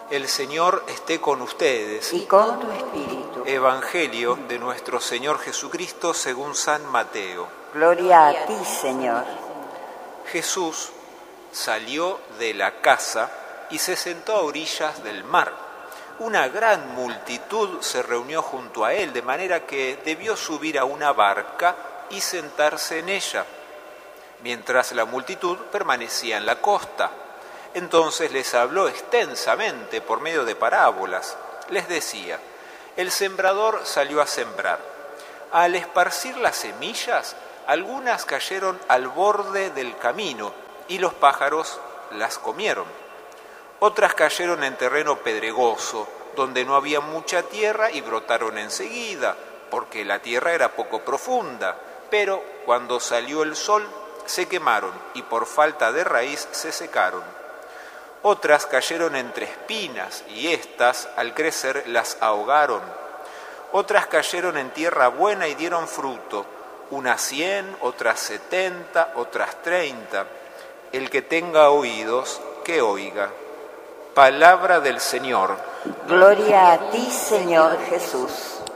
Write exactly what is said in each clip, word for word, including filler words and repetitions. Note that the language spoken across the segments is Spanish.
El Señor esté con ustedes. Y con tu espíritu. Evangelio de nuestro Señor Jesucristo según San Mateo. Gloria a ti, Señor. Jesús salió de la casa y se sentó a orillas del mar. Una gran multitud se reunió junto a él, de manera que debió subir a una barca y sentarse en ella, mientras la multitud permanecía en la costa. Entonces les habló extensamente por medio de parábolas. Les decía: el sembrador salió a sembrar. Al esparcir las semillas, algunas cayeron al borde del camino y los pájaros las comieron. Otras cayeron en terreno pedregoso, donde no había mucha tierra y brotaron enseguida, porque la tierra era poco profunda. Pero cuando salió el sol, se quemaron y por falta de raíz se secaron. Otras cayeron entre espinas y éstas, al crecer, las ahogaron. Otras cayeron en tierra buena y dieron fruto, unas cien, otras setenta, otras treinta. El que tenga oídos, que oiga. Palabra del Señor. Gloria a ti, Señor Jesús.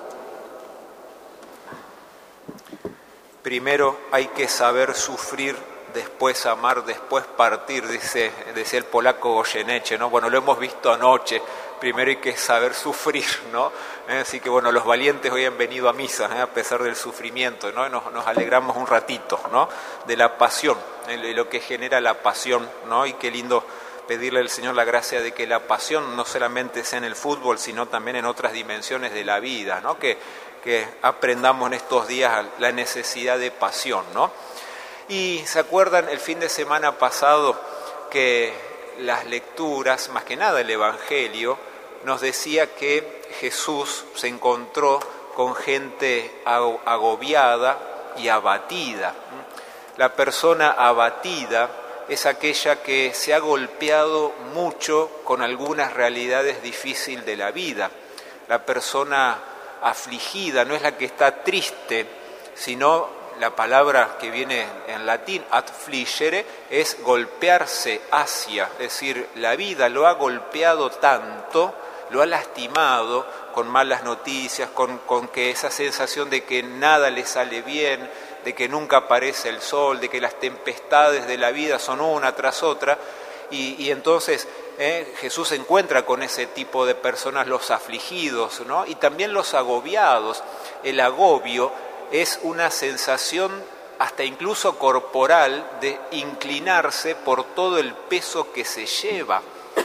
Primero hay que saber sufrir, después amar, después partir, dice, decía el polaco Goyeneche, ¿no? Bueno, lo hemos visto anoche. Primero hay que saber sufrir, ¿no? Eh, así que bueno, los valientes hoy han venido a misa, ¿eh? A pesar del sufrimiento, ¿no? Nos, nos alegramos un ratito, ¿no? De la pasión, de lo que genera la pasión, ¿no? Y qué lindo pedirle al Señor la gracia de que la pasión no solamente sea en el fútbol, sino también en otras dimensiones de la vida, ¿no? Que, que aprendamos en estos días la necesidad de pasión, ¿no? Y se acuerdan el fin de semana pasado que las lecturas, más que nada el Evangelio, nos decía que Jesús se encontró con gente agobiada y abatida. La persona abatida es aquella que se ha golpeado mucho con algunas realidades difíciles de la vida. La persona afligida no es la que está triste, sino la palabra que viene en latín, affligere, es golpearse hacia, es decir, la vida lo ha golpeado tanto, lo ha lastimado con malas noticias, con, con que esa sensación de que nada le sale bien, de que nunca aparece el sol, de que las tempestades de la vida son una tras otra, y, y entonces eh, Jesús se encuentra con ese tipo de personas, los afligidos, ¿no? Y también los agobiados. El agobio es una sensación hasta incluso corporal de inclinarse por todo el peso que se lleva.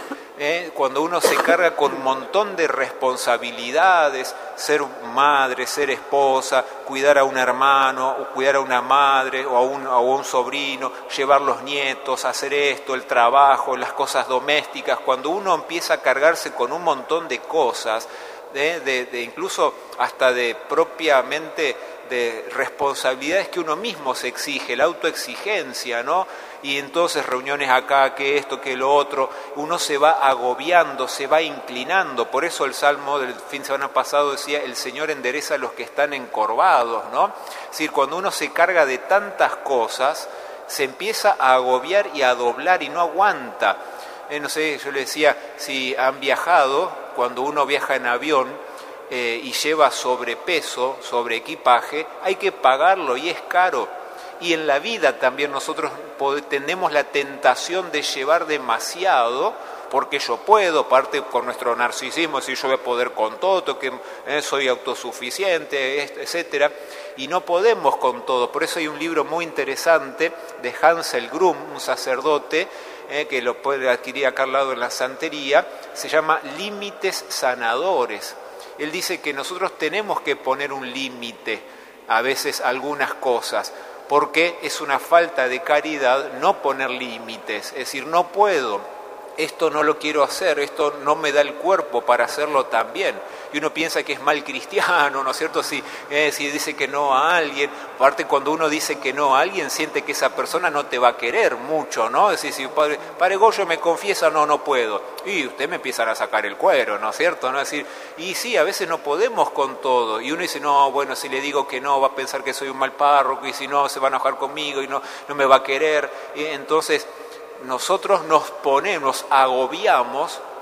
¿Eh? Cuando uno se carga con un montón de responsabilidades, ser madre, ser esposa, cuidar a un hermano, o cuidar a una madre o a un, o a un sobrino, llevar los nietos, hacer esto, el trabajo, las cosas domésticas, cuando uno empieza a cargarse con un montón de cosas, de, de, de incluso hasta de propiamente de responsabilidades que uno mismo se exige, la autoexigencia, ¿no? Y entonces reuniones acá, que esto, que lo otro, uno se va agobiando, se va inclinando. Por eso el Salmo del fin de semana pasado decía: el Señor endereza a los que están encorvados, ¿no? Es decir, cuando uno se carga de tantas cosas, se empieza a agobiar y a doblar y no aguanta. Eh, no sé, yo le decía, si han viajado, cuando uno viaja en avión, Eh, y lleva sobrepeso, sobre equipaje, hay que pagarlo y es caro. Y en la vida también nosotros tenemos la tentación de llevar demasiado, porque yo puedo, parte con nuestro narcisismo, si yo voy a poder con todo, que eh, soy autosuficiente, etcétera, y no podemos con todo. Por eso hay un libro muy interesante de Hansel Grum, un sacerdote, eh, que lo puede adquirir acá al lado en la santería, se llama Límites Sanadores. Él dice que nosotros tenemos que poner un límite a veces a algunas cosas, porque es una falta de caridad no poner límites, es decir, no puedo, esto no lo quiero hacer, esto no me da el cuerpo para hacerlo también. Y uno piensa que es mal cristiano, ¿no es cierto? Si, eh, si dice que no a alguien, aparte cuando uno dice que no a alguien, siente que esa persona no te va a querer mucho, ¿no? Es decir, si padre, padre Goyo me confiesa, no, no puedo. Y usted me empiezan a sacar el cuero, ¿no es cierto? ¿No? Es decir, y sí, a veces no podemos con todo. Y uno dice, no, bueno, si le digo que no, va a pensar que soy un mal párroco, y si no, se va a enojar conmigo y no, no me va a querer. Y entonces nosotros nos ponemos, agobiamos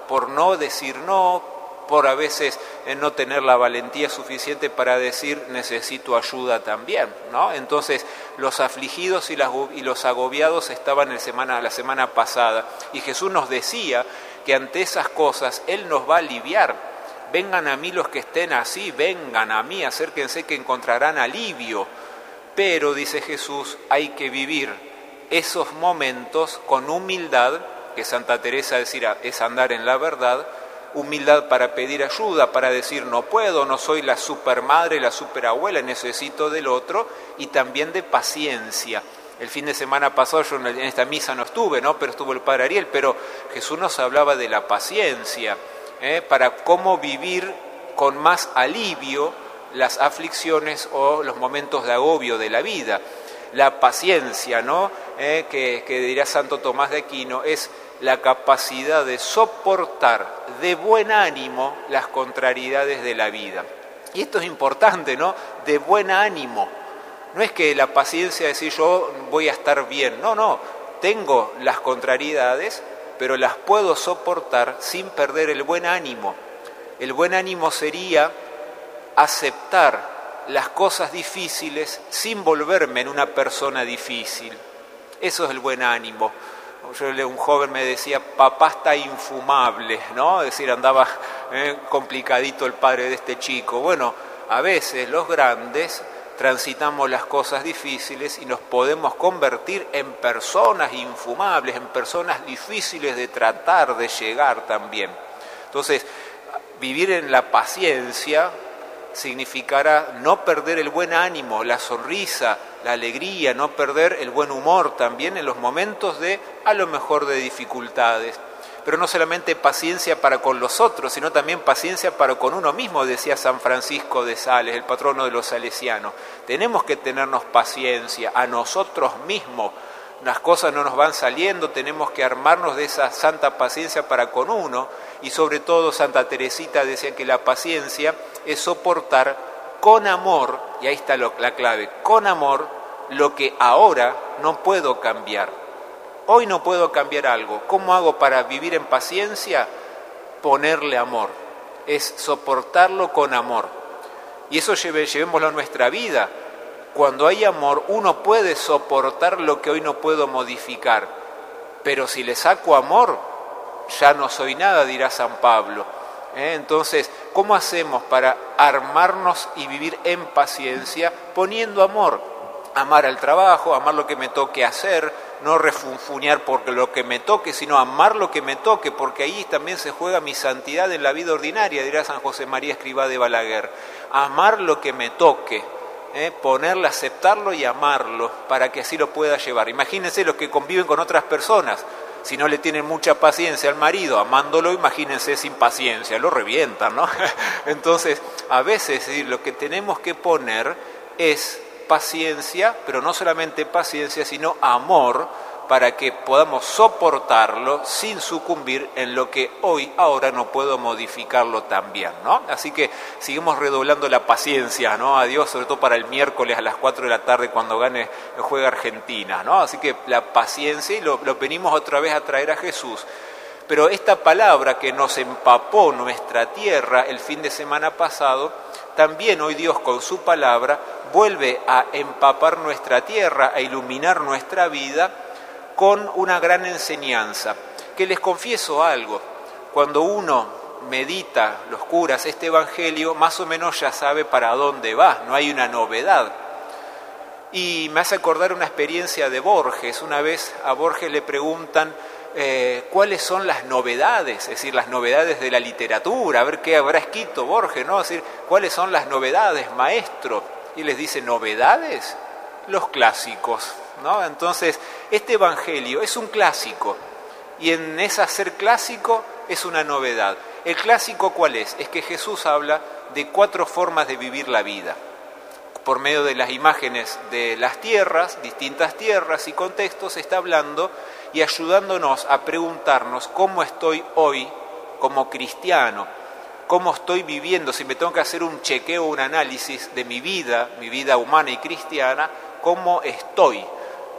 por no decir no, por a veces no tener la valentía suficiente para decir necesito ayuda también, ¿no? Entonces los afligidos y, las, y los agobiados estaban en semana, la semana pasada, y Jesús nos decía que ante esas cosas Él nos va a aliviar. Vengan a mí los que estén así, vengan a mí, acérquense que encontrarán alivio. Pero, dice Jesús, hay que vivir esos momentos con humildad, que Santa Teresa decía es andar en la verdad, humildad para pedir ayuda, para decir no puedo, no soy la supermadre, la superabuela, necesito del otro, y también de paciencia. El fin de semana pasado yo en esta misa no estuve, ¿no? Pero estuvo el Padre Ariel, pero Jesús nos hablaba de la paciencia, ¿eh? Para cómo vivir con más alivio las aflicciones o los momentos de agobio de la vida. La paciencia, ¿no? Eh, que, que dirá Santo Tomás de Aquino, es la capacidad de soportar de buen ánimo las contrariedades de la vida. Y esto es importante, ¿no? De buen ánimo. No es que la paciencia es decir yo voy a estar bien. No, no. Tengo las contrariedades, pero las puedo soportar sin perder el buen ánimo. El buen ánimo sería aceptar las cosas difíciles sin volverme en una persona difícil. Eso es el buen ánimo. Yo, un joven me decía, papá está infumable, ¿no? Es decir, andaba eh, complicadito el padre de este chico. Bueno, a veces los grandes transitamos las cosas difíciles y nos podemos convertir en personas infumables, en personas difíciles de tratar, de llegar también. Entonces, vivir en la paciencia significará no perder el buen ánimo, la sonrisa, la alegría, no perder el buen humor también en los momentos de, a lo mejor, de dificultades. Pero no solamente paciencia para con los otros, sino también paciencia para con uno mismo, decía San Francisco de Sales, el patrono de los salesianos. Tenemos que tenernos paciencia a nosotros mismos. Las cosas no nos van saliendo, tenemos que armarnos de esa santa paciencia para con uno. Y sobre todo Santa Teresita decía que la paciencia es soportar con amor, y ahí está lo, la clave, con amor lo que ahora no puedo cambiar. Hoy no puedo cambiar algo. ¿Cómo hago para vivir en paciencia? Ponerle amor. Es soportarlo con amor. Y eso lleve, llevémoslo a nuestra vida. Cuando hay amor, uno puede soportar lo que hoy no puedo modificar. Pero si le saco amor, ya no soy nada, dirá San Pablo. ¿Eh? Entonces, ¿cómo hacemos para armarnos y vivir en paciencia? Poniendo amor. Amar al trabajo, amar lo que me toque hacer, no refunfuñar por lo que me toque, sino amar lo que me toque, porque ahí también se juega mi santidad en la vida ordinaria, dirá San José María Escrivá de Balaguer. Amar lo que me toque, ¿eh? Ponerle, aceptarlo y amarlo, para que así lo pueda llevar. Imagínense los que conviven con otras personas, si no le tienen mucha paciencia al marido, amándolo, imagínense sin paciencia, lo revientan, ¿no? Entonces, a veces ¿sí? Lo que tenemos que poner es paciencia, pero no solamente paciencia, sino amor, para que podamos soportarlo sin sucumbir en lo que hoy, ahora no puedo modificarlo también, ¿no? Así que seguimos redoblando la paciencia, ¿no? A Dios, sobre todo para el miércoles a las cuatro de la tarde cuando gane, juega Argentina, ¿no? Así que la paciencia, y lo, lo venimos otra vez a traer a Jesús. Pero esta palabra que nos empapó nuestra tierra el fin de semana pasado, también hoy Dios con su palabra vuelve a empapar nuestra tierra, a iluminar nuestra vida con una gran enseñanza. Que les confieso algo, cuando uno medita, los curas, este evangelio, más o menos ya sabe para dónde va, no hay una novedad. Y me hace acordar una experiencia de Borges. Una vez a Borges le preguntan eh, cuáles son las novedades, es decir, las novedades de la literatura, a ver qué habrá escrito Borges, ¿no? Es decir, cuáles son las novedades, maestro. Y les dice, ¿novedades? Los clásicos, ¿no? Entonces, este evangelio es un clásico, y en ese ser clásico es una novedad. ¿El clásico cuál es? Es que Jesús habla de cuatro formas de vivir la vida. Por medio de las imágenes de las tierras, distintas tierras y contextos, está hablando y ayudándonos a preguntarnos cómo estoy hoy como cristiano, cómo estoy viviendo, si me tengo que hacer un chequeo, un análisis de mi vida, mi vida humana y cristiana, cómo estoy.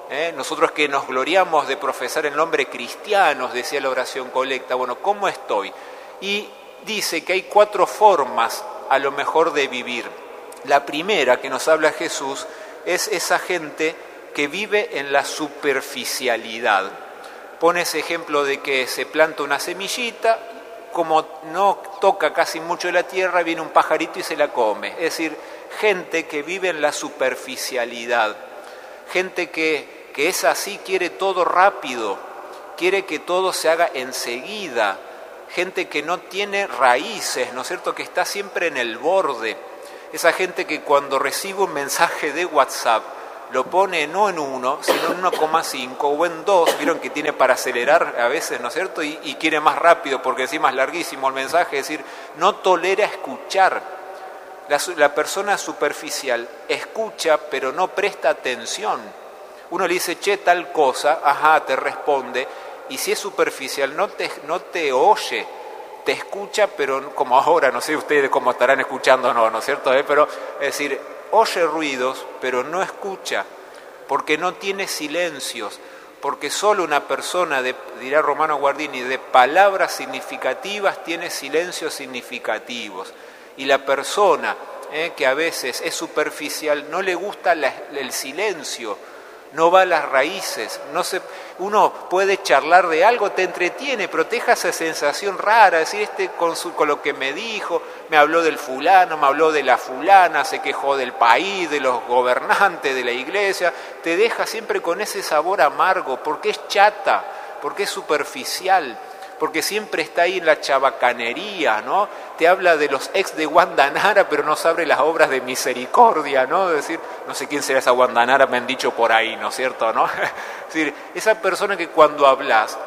¿eh? Nosotros que nos gloriamos de profesar el nombre cristianos, decía la oración colecta, bueno, ¿cómo estoy? Y dice que hay cuatro formas a lo mejor de vivir. La primera que nos habla Jesús es esa gente que vive en la superficialidad. Pone ese ejemplo de que se planta una semillita, como no toca casi mucho la tierra, viene un pajarito y se la come. Es decir, gente que vive en la superficialidad, gente que, que es así, quiere todo rápido, quiere que todo se haga enseguida, gente que no tiene raíces, ¿no es cierto?, que está siempre en el borde. Esa gente que cuando recibe un mensaje de WhatsApp lo pone no en uno, sino en uno coma cinco o en dos, vieron que tiene para acelerar a veces, ¿no es cierto?, y, y quiere más rápido porque encima es larguísimo el mensaje, es decir, no tolera escuchar. La, la persona superficial escucha pero no presta atención. Uno le dice, che, tal cosa, ajá, te responde, y si es superficial no te, no te oye, te escucha, pero como ahora, no sé ustedes cómo estarán escuchando o no, ¿no es cierto? ¿Eh? Pero, es decir, oye ruidos, pero no escucha, porque no tiene silencios, porque solo una persona, de, dirá Romano Guardini, de palabras significativas tiene silencios significativos. Y la persona eh, que a veces es superficial no le gusta la, el silencio, no va a las raíces, no se, uno puede charlar de algo, te entretiene, pero te deja esa sensación rara, decir, este con, su, con lo que me dijo, me habló del fulano, me habló de la fulana, se quejó del país, de los gobernantes, de la iglesia, te deja siempre con ese sabor amargo, porque es chata, porque es superficial, porque siempre está ahí en la chabacanería, ¿no? Te habla de los ex de Guandanara, pero no sabe las obras de misericordia, ¿no? Es decir, no sé quién será esa Guandanara, me han dicho por ahí, ¿no es cierto?, ¿no? Es decir, esa persona que cuando hablas,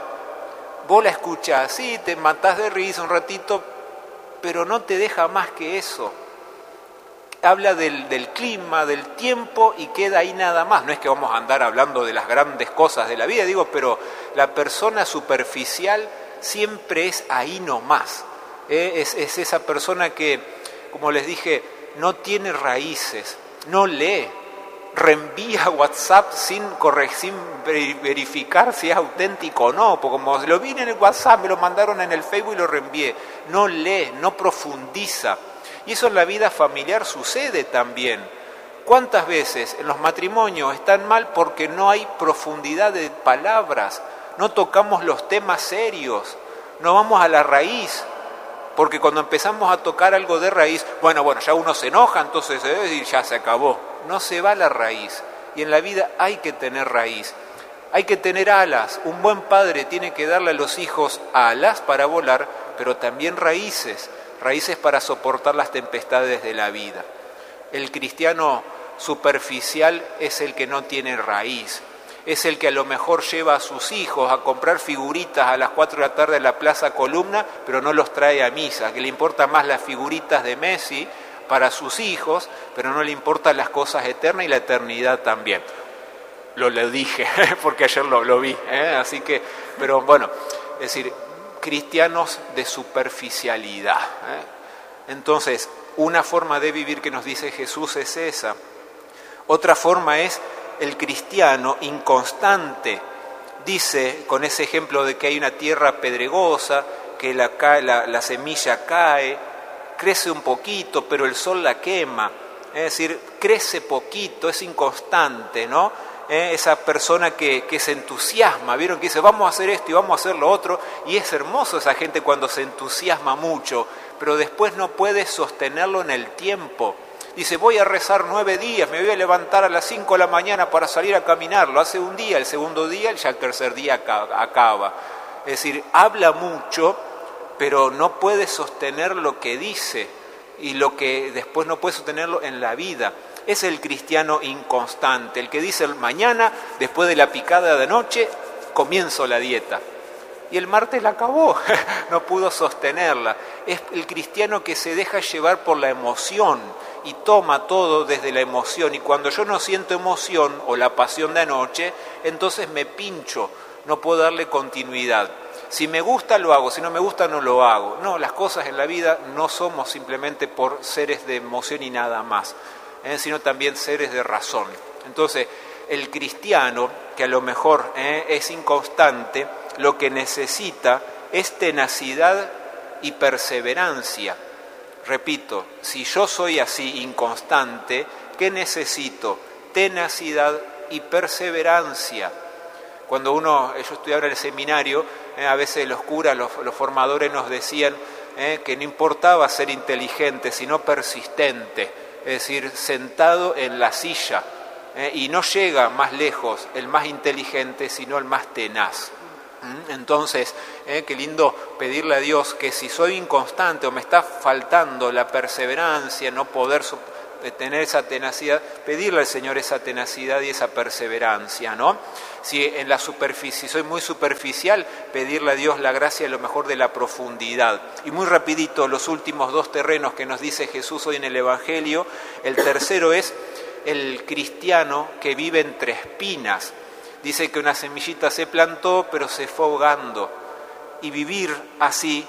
vos la escuchás, sí, te matás de risa un ratito, pero no te deja más que eso. Habla del, del clima, del tiempo y queda ahí nada más. No es que vamos a andar hablando de las grandes cosas de la vida, digo, pero la persona superficial siempre es ahí nomás. ¿eh? Es, es esa persona que, como les dije, no tiene raíces, no lee, reenvía WhatsApp sin, corre, sin verificar si es auténtico o no, porque como lo vi en el WhatsApp, me lo mandaron en el Facebook y lo reenvié. No lee, no profundiza. Y eso en la vida familiar sucede también. ¿Cuántas veces en los matrimonios están mal porque no hay profundidad de palabras? No tocamos los temas serios, no vamos a la raíz, porque cuando empezamos a tocar algo de raíz, bueno, bueno, ya uno se enoja, entonces eh, ya se acabó. No se va a la raíz, y en la vida hay que tener raíz, hay que tener alas. Un buen padre tiene que darle a los hijos alas para volar, pero también raíces, raíces para soportar las tempestades de la vida. El cristiano superficial es el que no tiene raíz. Es el que a lo mejor lleva a sus hijos a comprar figuritas a las cuatro de la tarde en la Plaza Columna, pero no los trae a misa, que le importan más las figuritas de Messi para sus hijos, pero no le importan las cosas eternas y la eternidad también. Lo le dije, porque ayer lo, lo vi, ¿eh? Así que, pero bueno, es decir, cristianos de superficialidad. ¿eh? Entonces, una forma de vivir que nos dice Jesús es esa. Otra forma es el cristiano inconstante. Dice, con ese ejemplo de que hay una tierra pedregosa, que la, la, la semilla cae, crece un poquito, pero el sol la quema. Es decir, crece poquito, es inconstante, ¿no? Eh, esa persona que, que se entusiasma, ¿vieron? Que dice, vamos a hacer esto y vamos a hacer lo otro, y es hermoso esa gente cuando se entusiasma mucho, pero después no puede sostenerlo en el tiempo. Dice, voy a rezar nueve días, me voy a levantar a las cinco de la mañana para salir a caminar. Lo hace un día, el segundo día, ya el tercer día acaba. Es decir, habla mucho, pero no puede sostener lo que dice, y lo que después no puede sostenerlo en la vida. Es el cristiano inconstante, el que dice, mañana, después de la picada de noche, comienzo la dieta. Y el martes la acabó, no pudo sostenerla. Es el cristiano que se deja llevar por la emoción y toma todo desde la emoción. Y cuando yo no siento emoción o la pasión de anoche, entonces me pincho, no puedo darle continuidad. Si me gusta, lo hago, si no me gusta, no lo hago. No, las cosas en la vida no somos simplemente por seres de emoción y nada más, ¿eh? sino también seres de razón. Entonces, el cristiano, que a lo mejor eh, es inconstante, lo que necesita es tenacidad y perseverancia. Repito, si yo soy así inconstante, ¿qué necesito? Tenacidad y perseverancia. Cuando uno, yo estudiaba en el seminario, eh, a veces los curas, los, los formadores nos decían eh, que no importaba ser inteligente, sino persistente, es decir, sentado en la silla, eh, y no llega más lejos el más inteligente, sino el más tenaz. Entonces, eh, qué lindo pedirle a Dios que si soy inconstante o me está faltando la perseverancia, no poder tener esa tenacidad, pedirle al Señor esa tenacidad y esa perseverancia, ¿no? Si en la superficie soy muy superficial, pedirle a Dios la gracia a lo mejor de la profundidad. Y muy rapidito, los últimos dos terrenos que nos dice Jesús hoy en el Evangelio, el tercero es el cristiano que vive entre espinas. Dice que una semillita se plantó, pero se fue ahogando. Y vivir así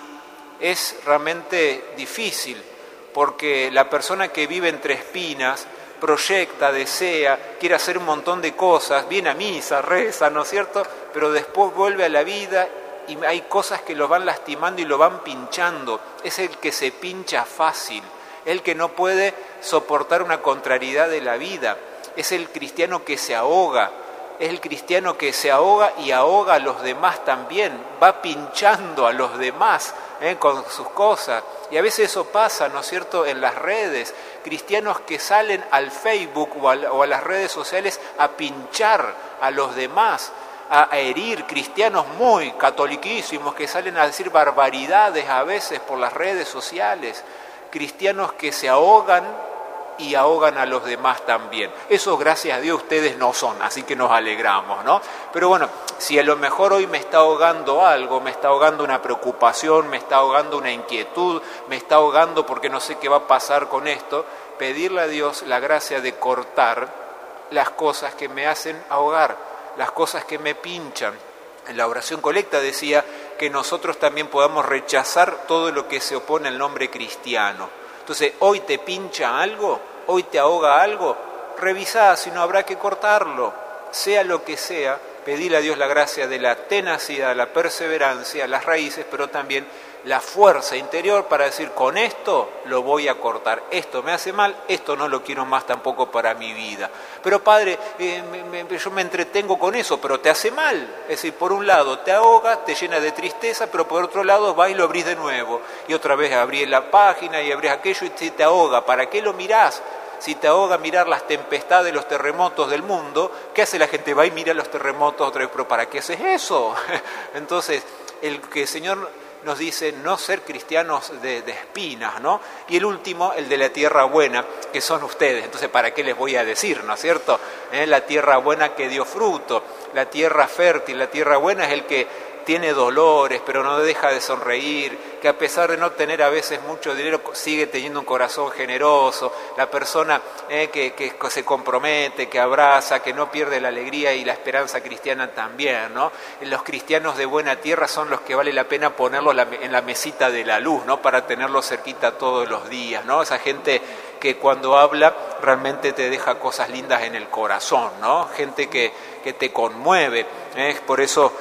es realmente difícil, porque la persona que vive entre espinas proyecta, desea, quiere hacer un montón de cosas, viene a misa, reza, ¿no es cierto? Pero después vuelve a la vida y hay cosas que lo van lastimando y lo van pinchando. Es el que se pincha fácil, el que no puede soportar una contrariedad de la vida. Es el cristiano que se ahoga. Es el cristiano que se ahoga y ahoga a los demás también, va pinchando a los demás ¿eh? con sus cosas. Y a veces eso pasa, ¿no es cierto?, en las redes. Cristianos que salen al Facebook o a, o a las redes sociales a pinchar a los demás, a, a herir. Cristianos muy catoliquísimos que salen a decir barbaridades a veces por las redes sociales. Cristianos que se ahogan y ahogan a los demás también. Eso, gracias a Dios, ustedes no son, así que nos alegramos, ¿no? Pero bueno, si a lo mejor hoy me está ahogando algo, me está ahogando una preocupación, me está ahogando una inquietud, me está ahogando porque no sé qué va a pasar con esto, pedirle a Dios la gracia de cortar las cosas que me hacen ahogar, las cosas que me pinchan. En la oración colecta decía que nosotros también podamos rechazar todo lo que se opone al nombre cristiano. Entonces, hoy te pincha algo, hoy te ahoga algo, revisá si no habrá que cortarlo, sea lo que sea, pedirle a Dios la gracia de la tenacidad, la perseverancia, las raíces, pero también la fuerza interior para decir, con esto lo voy a cortar, esto me hace mal, esto no lo quiero más tampoco para mi vida. Pero padre, eh, me, me, yo me entretengo con eso, pero te hace mal. Es decir, por un lado te ahoga, te llena de tristeza, pero por otro lado vas y lo abrís de nuevo. Y otra vez abrís la página y abrís aquello y te, te ahoga. ¿Para qué lo mirás? Si te ahoga mirar las tempestades, los terremotos del mundo, ¿qué hace la gente? Va y mira los terremotos otra vez, pero ¿para qué haces eso? Entonces, el que el Señor nos dice no ser cristianos de, de espinas, ¿no? Y el último, el de la tierra buena, que son ustedes. Entonces, ¿para qué les voy a decir, no es cierto? ¿Eh? La tierra buena que dio fruto, la tierra fértil, la tierra buena es el que tiene dolores, pero no deja de sonreír, que a pesar de no tener a veces mucho dinero, sigue teniendo un corazón generoso, la persona eh, que, que se compromete, que abraza, que no pierde la alegría y la esperanza cristiana también, ¿no? Los cristianos de buena tierra son los que vale la pena ponerlos en la mesita de la luz, ¿no? Para tenerlos cerquita todos los días, ¿no? Esa gente que cuando habla realmente te deja cosas lindas en el corazón, ¿no? Gente que, que te conmueve, ¿eh? Por eso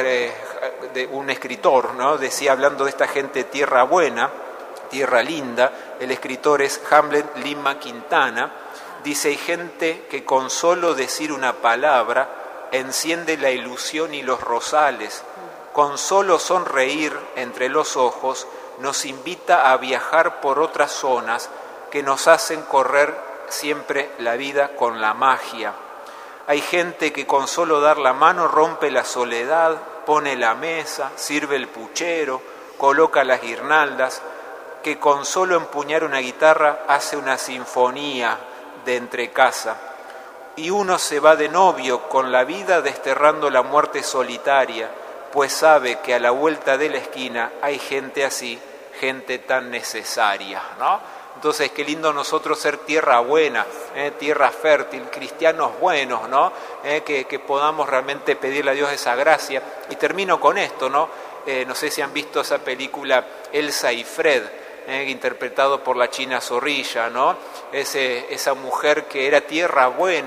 de un escritor, ¿no? Decía, hablando de esta gente tierra buena, tierra linda, el escritor es Hamlet Lima Quintana, dice, hay gente que con solo decir una palabra enciende la ilusión y los rosales, con solo sonreír entre los ojos nos invita a viajar por otras zonas que nos hacen correr siempre la vida con la magia. Hay gente que con solo dar la mano rompe la soledad, pone la mesa, sirve el puchero, coloca las guirnaldas, que con solo empuñar una guitarra hace una sinfonía de entrecasa. Y uno se va de novio con la vida desterrando la muerte solitaria, pues sabe que a la vuelta de la esquina hay gente así, gente tan necesaria, ¿no? Entonces, qué lindo nosotros ser tierra buena, eh, tierra fértil, cristianos buenos, ¿no? Eh, que, que podamos realmente pedirle a Dios esa gracia. Y termino con esto, ¿no? Eh, no sé si han visto esa película Elsa y Fred, eh, interpretado por la China Zorrilla, ¿no? Ese, esa mujer que era tierra buena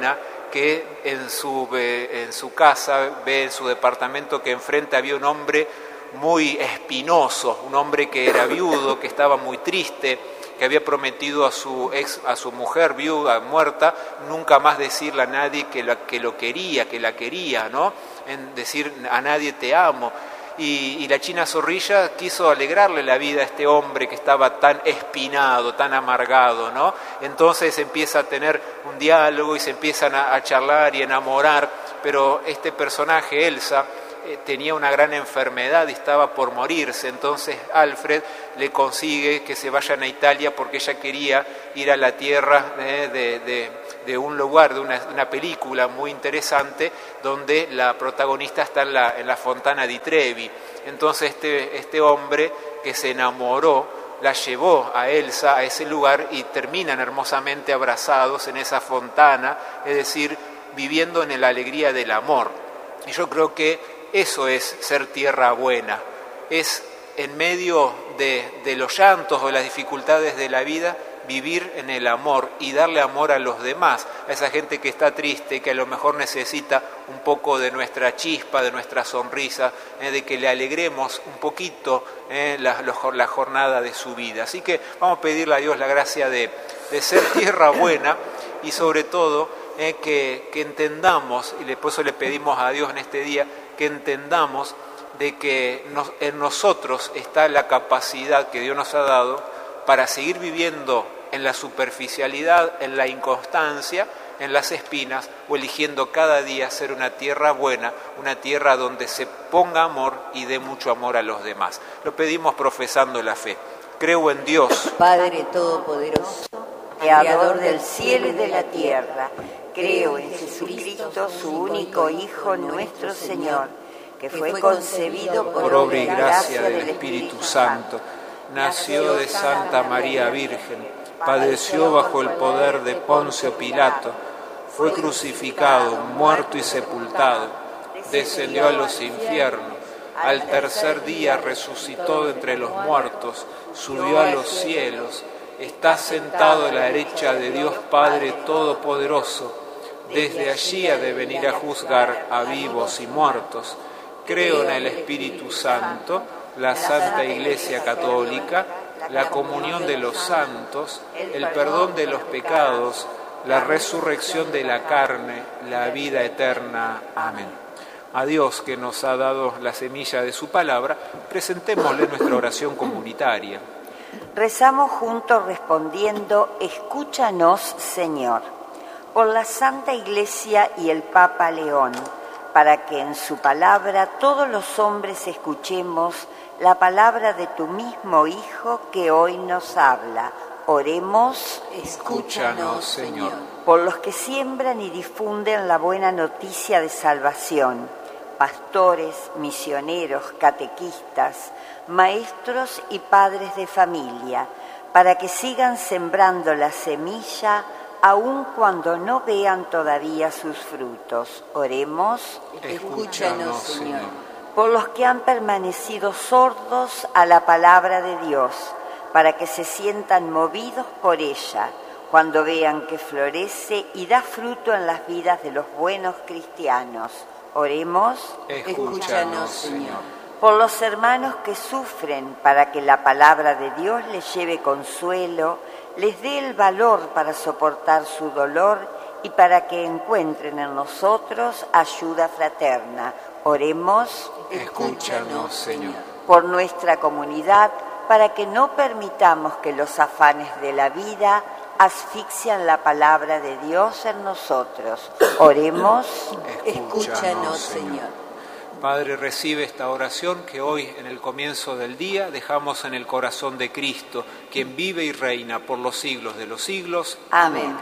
que en su, eh, en su casa, ve en su departamento que enfrente había un hombre muy espinoso, un hombre que era viudo, que estaba muy triste, que había prometido a su ex, a su mujer viuda, muerta, nunca más decirle a nadie que, la, que lo quería, que la quería, ¿no? En decir a nadie te amo. Y, y la China Zorrilla quiso alegrarle la vida a este hombre que estaba tan espinado, tan amargado, ¿no? Entonces empieza a tener un diálogo y se empiezan a, a charlar y enamorar, pero este personaje, Elsa, eh, tenía una gran enfermedad y estaba por morirse. Entonces Alfred le consigue que se vayan a Italia porque ella quería ir a la tierra eh, de, de, de un lugar, de una, una película muy interesante donde la protagonista está en la, en la Fontana di Trevi. Entonces este, este hombre que se enamoró la llevó a Elsa a ese lugar y terminan hermosamente abrazados en esa fontana, es decir, viviendo en la alegría del amor. Y yo creo que eso es ser tierra buena, es en medio de, de los llantos o las dificultades de la vida, vivir en el amor y darle amor a los demás, a esa gente que está triste, que a lo mejor necesita un poco de nuestra chispa, de nuestra sonrisa, eh, de que le alegremos un poquito eh, la, la jornada de su vida. Así que vamos a pedirle a Dios la gracia de, de ser tierra buena y sobre todo eh, que, que entendamos, y por eso le pedimos a Dios en este día, que entendamos de que nos, en nosotros está la capacidad que Dios nos ha dado para seguir viviendo en la superficialidad, en la inconstancia, en las espinas, o eligiendo cada día ser una tierra buena, una tierra donde se ponga amor y dé mucho amor a los demás. Lo pedimos profesando la fe. Creo en Dios, Padre Todopoderoso, Creador del cielo y de la tierra. Creo en Jesucristo, su único Hijo, nuestro Señor, que fue concebido por por obra y gracia del Espíritu Santo. Nació de Santa María Virgen, padeció bajo el poder de Poncio Pilato, fue crucificado, muerto y sepultado, descendió a los infiernos, al tercer día resucitó de entre los muertos, subió a los cielos, está sentado a la derecha de Dios Padre Todopoderoso, desde allí ha de venir a juzgar a vivos y muertos. Creo en el Espíritu Santo, la Santa Iglesia Católica, la comunión de los santos, el perdón de los pecados, la resurrección de la carne, la vida eterna. Amén. A Dios, que nos ha dado la semilla de su palabra, presentémosle nuestra oración comunitaria. Rezamos juntos respondiendo: escúchanos, Señor, por la Santa Iglesia y el Papa León, para que en su palabra todos los hombres escuchemos la palabra de tu mismo Hijo que hoy nos habla. Oremos. Escúchanos, Señor. Por los que siembran y difunden la buena noticia de salvación, pastores, misioneros, catequistas, maestros y padres de familia, para que sigan sembrando la semilla aun cuando no vean todavía sus frutos. Oremos. Escúchanos, Señor. Por los que han permanecido sordos a la palabra de Dios, para que se sientan movidos por ella, cuando vean que florece y da fruto en las vidas de los buenos cristianos. Oremos. Escúchanos, Señor. Por los hermanos que sufren, para que la palabra de Dios les lleve consuelo, les dé el valor para soportar su dolor y para que encuentren en nosotros ayuda fraterna. Oremos. Escúchanos, Señor. Por nuestra comunidad, para que no permitamos que los afanes de la vida asfixian la palabra de Dios en nosotros. Oremos. Escúchanos, Señor. Padre, recibe esta oración que hoy, en el comienzo del día, dejamos en el corazón de Cristo, quien vive y reina por los siglos de los siglos. Amén.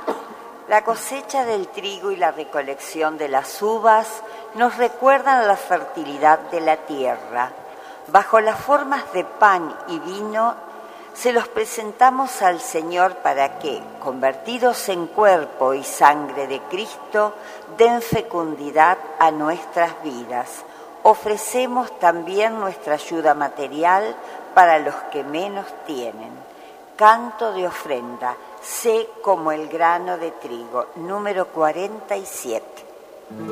La cosecha del trigo y la recolección de las uvas nos recuerdan la fertilidad de la tierra. Bajo las formas de pan y vino, se los presentamos al Señor para que, convertidos en cuerpo y sangre de Cristo, den fecundidad a nuestras vidas. Ofrecemos también nuestra ayuda material para los que menos tienen. Canto de ofrenda. sé como el grano de trigo. Número cuarenta y siete.